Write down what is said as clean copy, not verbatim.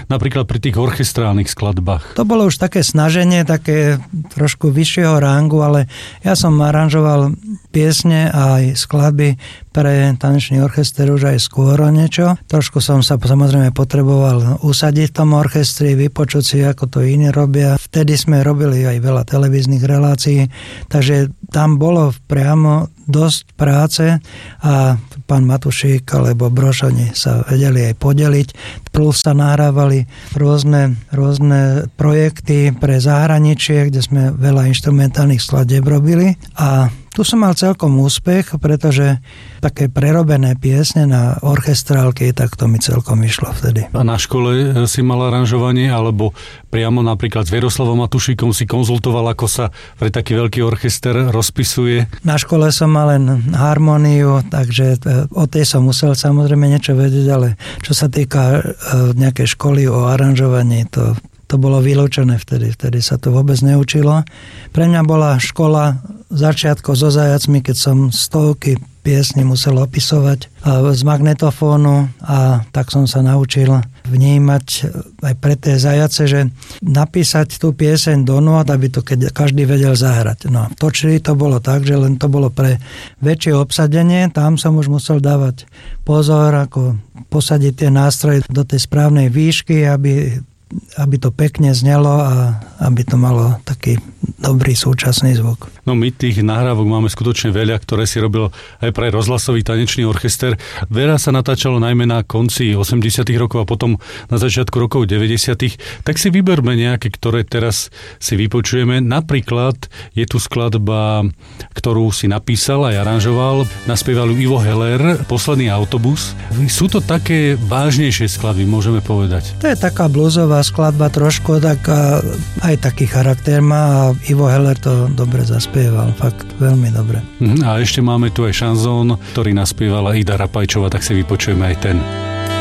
napríklad pri tých orchestrálnych skladbách? To bolo už také snaženie, také trošku vyššieho rangu, ale ja som aranžoval piesne a aj skladby pre tanečný orchester už aj skôr o niečo. Trošku som sa samozrejme potreboval usadiť v tom orchestri, vypočuť si, ako to iní robia. Vtedy sme robili aj veľa televíznych relácií, takže tam bolo priamo dosť práce a pán Matušík alebo Brošoni sa vedeli aj podeliť. Plus sa nahrávali rôzne projekty pre zahraničie, kde sme veľa inštrumentálnych skladieb robili a tu som mal celkom úspech, pretože také prerobené piesne na orchestrálky, tak to mi celkom išlo vtedy. A na škole si mal aranžovanie, alebo priamo napríklad s Veroslavom Matušíkom si konzultoval, ako sa pre taký veľký orchester rozpisuje? Na škole som mal len harmóniu, takže o tej som musel samozrejme niečo vedieť, ale čo sa týka nejakej školy o aranžovaní, to bolo vylúčené vtedy sa to vôbec neučilo. Pre mňa bola škola začiatko so zajacmi, keď som stovky piesní musel opisovať z magnetofónu a tak som sa naučil vnímať aj pre tie zajace, že napísať tú pieseň do nôt, aby to každý vedel zahrať. No, v točili to bolo tak, že len to bolo pre väčšie obsadenie, tam som už musel dávať pozor, ako posadiť tie nástroje do tej správnej výšky, aby to pekne znelo a aby to malo taký dobrý súčasný zvuk. No my tých nahrávok máme skutočne veľa, ktoré si robil aj pre rozhlasový tanečný orchester. Veľa sa natáčalo najmä na konci 80. rokov a potom na začiatku rokov 90. Tak si vyberme nejaké, ktoré teraz si vypočujeme. Napríklad je tu skladba, ktorú si napísal a aranžoval. Naspieval ju Ivo Heller, Posledný autobus. Sú to také vážnejšie skladby, môžeme povedať. To je taká bluesová skladba trošku, tak aj taký charakter má a Ivo Heller to dobre zaspieval, fakt veľmi dobre. A ešte máme tu aj šanzón, ktorý naspievala Ida Rapajčová, tak si vypočujeme aj ten.